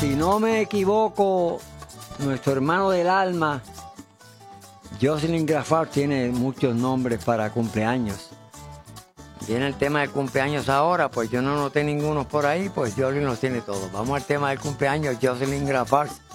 si no me equivoco, nuestro hermano del alma, Jocelyn Grafar, tiene muchos nombres para cumpleaños. Viene el tema del cumpleaños ahora, pues yo no noté ninguno por ahí, pues Jocelyn los tiene todos. Vamos al tema del cumpleaños, Jocelyn Grafar.